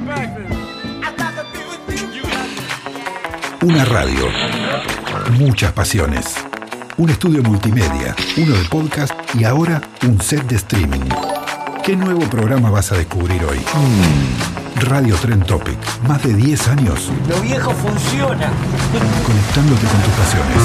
Una radio, muchas pasiones, un estudio multimedia, uno de podcast y ahora un set de streaming. ¿Qué nuevo programa vas a descubrir hoy? Radio Trend Topic, más de 10 años. Lo viejo funciona. Conectándote con tus pasiones.